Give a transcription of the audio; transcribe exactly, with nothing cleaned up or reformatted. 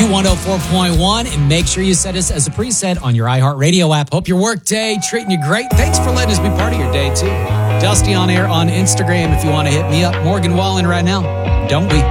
Q one oh four point one, and make sure you set us as a preset on your iHeartRadio app. Hope your work day treating you great. Thanks for letting us be part of your day, too. Dusty on air on Instagram if you want to hit me up. Morgan Wallen right now. Don't we?